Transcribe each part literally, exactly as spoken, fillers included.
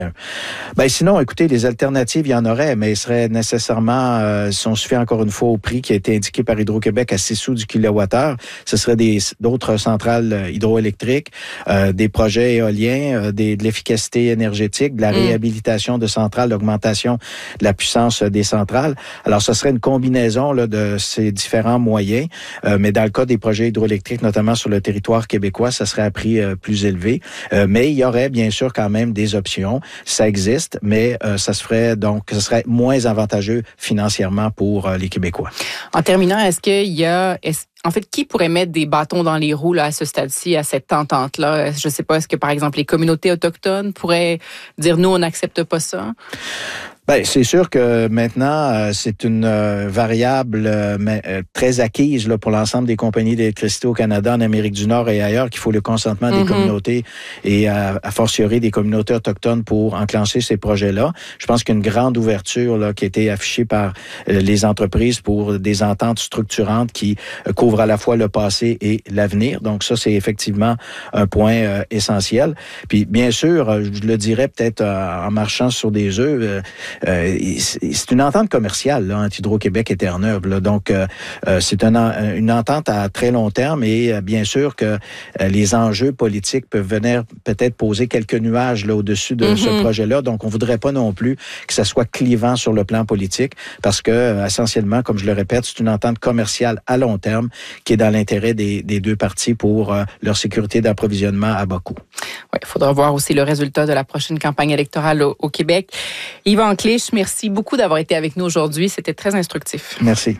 Ben sinon, écoutez, les alternatives, il y en aurait, mais il serait nécessairement, euh, si on se fait encore une fois au prix qui a été indiqué par Hydro-Québec à six sous du kilowattheure, ce serait des d'autres centrales hydroélectriques, euh, des projets éoliens, euh, des, de l'efficacité énergétique, de la mmh. réhabilitation de centrales, l'augmentation de la puissance des centrales. Alors, ce serait une combinaison là, de ces différents moyens, euh, mais dans le cas des projets hydroélectriques, notamment sur le territoire québécois, ça serait à prix euh, plus élevé. Euh, mais il y aurait bien sûr quand même des options. Ça existe, mais euh, ça se ferait donc, ce serait moins avantageux financièrement pour euh, les Québécois. En terminant, est-ce qu'il y a, est-ce, en fait, qui pourrait mettre des bâtons dans les roues là, à ce stade-ci, à cette entente-là? Je ne sais pas, est-ce que par exemple les communautés autochtones pourraient dire nous, on n'accepte pas ça? Ben, c'est sûr que maintenant, euh, c'est une euh, variable euh, mais, euh, très acquise là, pour l'ensemble des compagnies d'électricité au Canada, en Amérique du Nord et ailleurs, qu'il faut le consentement mm-hmm. des communautés et à, à fortiori des communautés autochtones pour enclencher ces projets-là. Je pense qu'il y a une grande ouverture là, qui a été affichée par euh, les entreprises pour des ententes structurantes qui euh, couvrent à la fois le passé et l'avenir. Donc ça, c'est effectivement un point euh, essentiel. Puis bien sûr, euh, je le dirais peut-être euh, en marchant sur des œufs, euh, Euh, c'est une entente commerciale là, entre Hydro-Québec et Terre-Neuve. Là. Donc, euh, c'est une, une entente à très long terme et euh, bien sûr que euh, les enjeux politiques peuvent venir peut-être poser quelques nuages là, au-dessus de mm-hmm. ce projet-là. Donc, on voudrait pas non plus que ça soit clivant sur le plan politique parce que, euh, essentiellement, comme je le répète, c'est une entente commerciale à long terme qui est dans l'intérêt des, des deux parties pour euh, leur sécurité d'approvisionnement à bas coût. Oui, il faudra voir aussi le résultat de la prochaine campagne électorale au, au Québec. Yvan Clich, merci beaucoup d'avoir été avec nous aujourd'hui. C'était très instructif. Merci.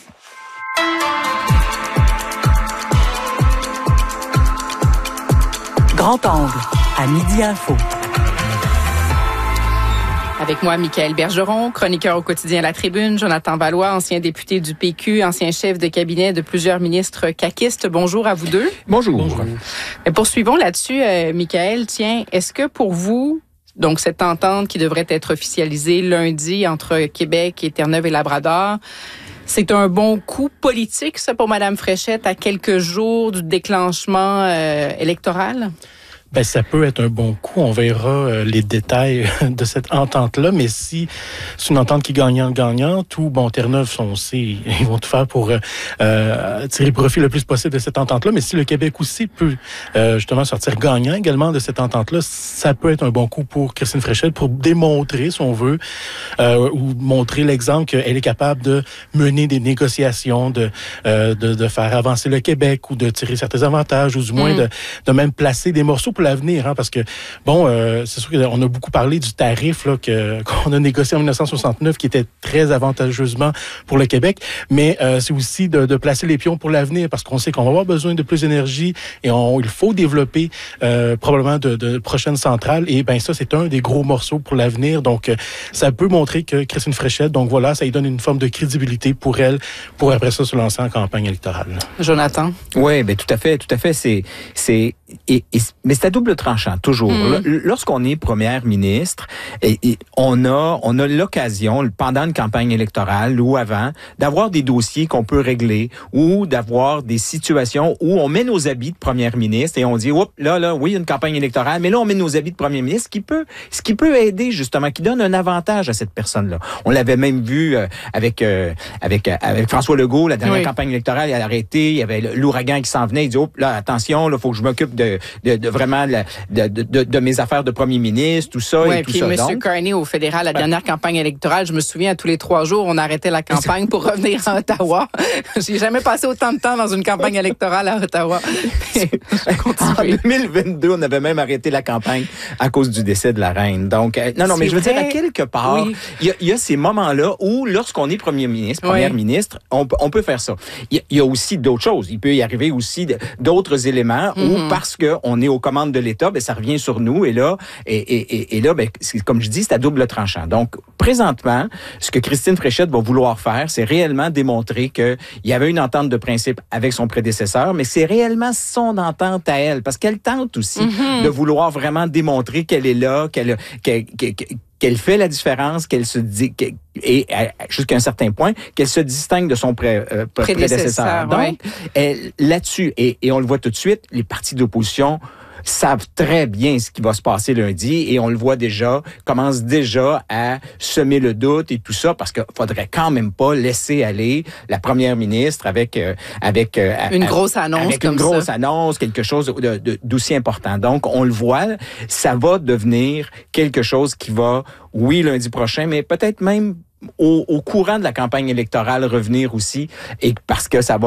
Grand angle, à Midi Info. Avec moi, Michaël Bergeron, chroniqueur au quotidien La Tribune, Jonathan Valois, ancien député du P Q, ancien chef de cabinet de plusieurs ministres caquistes. Bonjour à vous deux. Bonjour. Bonjour. Mais poursuivons là-dessus, euh, Michaël. Tiens, est-ce que pour vous, donc cette entente qui devrait être officialisée lundi entre Québec et Terre-Neuve et Labrador, c'est un bon coup politique, ça, pour Mme Fréchette, à quelques jours du déclenchement euh, électoral? Ben, ça peut être un bon coup. On verra euh, les détails de cette entente-là. Mais si c'est une entente qui est gagnante-gagnante, ou, bon, Terre-Neuve, on sait, ils vont tout faire pour euh, tirer profit le plus possible de cette entente-là. Mais si le Québec aussi peut euh, justement sortir gagnant également de cette entente-là, ça peut être un bon coup pour Christine Fréchette pour démontrer, si on veut, euh, ou montrer l'exemple qu'elle est capable de mener des négociations, de, euh, de, de faire avancer le Québec ou de tirer certains avantages, ou du moins mmh. de, de même placer des morceaux pour l'avenir, hein, parce que, bon, euh, c'est sûr qu'on a beaucoup parlé du tarif là, que, qu'on a négocié en dix-neuf cent soixante-neuf, qui était très avantageusement pour le Québec, mais euh, c'est aussi de, de placer les pions pour l'avenir, parce qu'on sait qu'on va avoir besoin de plus d'énergie et on, il faut développer euh, probablement de, de prochaines centrales, et ben ça, c'est un des gros morceaux pour l'avenir, donc euh, ça peut montrer que Christine Fréchette, donc voilà, ça lui donne une forme de crédibilité pour elle, pour après ça se lancer en campagne électorale. Jonathan? Oui, ben tout à fait, tout à fait, c'est... c'est et, et, mais c'est à double tranchant, toujours. Mmh. Lorsqu'on est première ministre, et, et on a on a l'occasion, pendant une campagne électorale ou avant, d'avoir des dossiers qu'on peut régler ou d'avoir des situations où on met nos habits de première ministre et on dit, oups, là, là, oui, il y a une campagne électorale, mais là, on met nos habits de premier ministre, ce qui peut, ce qui peut aider, justement, qui donne un avantage à cette personne-là. On l'avait même vu euh, avec, euh, avec, euh, avec François Legault, la dernière oui. campagne électorale, il a arrêté, il y avait l'ouragan qui s'en venait, il dit, oups, là, attention, là, faut que je m'occupe de, de, de vraiment la, de, de, de, de mes affaires de premier ministre, tout ça ouais, et tout puis ça. M. Donc, Carney au fédéral, la dernière ben, campagne électorale, je me souviens, à tous les trois jours, on arrêtait la campagne pour revenir à Ottawa. J'ai jamais passé autant de temps dans une campagne électorale à Ottawa. En deux mille vingt-deux, on avait même arrêté la campagne à cause du décès de la reine. Donc, euh, non, non, c'est mais je veux vrai. dire, à quelque part, il oui. y, y a ces moments-là où, lorsqu'on est premier ministre, première oui. ministre, on, on peut faire ça. Il y, y a aussi d'autres choses. Il peut y arriver aussi d'autres éléments mm-hmm. où, parce qu'on est aux commandes de l'État, ben, ça revient sur nous. Et là, et, et, et, et là, ben, comme je dis, c'est à double tranchant. Donc, présentement, ce que Christine Fréchette va vouloir faire, c'est réellement démontrer qu'il y avait une entente de principe avec son prédécesseur, mais c'est réellement son entente à elle, parce qu'elle tente aussi mm-hmm. de vouloir vraiment démontrer qu'elle est là, qu'elle, qu'elle, qu'elle, qu'elle fait la différence, qu'elle se dit, qu'elle, et jusqu'à un certain point, qu'elle se distingue de son pré, euh, prédécesseur. prédécesseur. Donc, ouais. elle, là-dessus, et, et on le voit tout de suite, les partis d'opposition savent très bien ce qui va se passer lundi et on le voit déjà, commencent déjà à semer le doute et tout ça parce qu'il faudrait quand même pas laisser aller la première ministre avec euh, avec euh, une grosse annonce avec comme une grosse ça. annonce, quelque chose de, de, d'aussi important. Donc, on le voit, ça va devenir quelque chose qui va, oui, lundi prochain, mais peut-être même au, au courant de la campagne électorale revenir aussi, et parce que ça va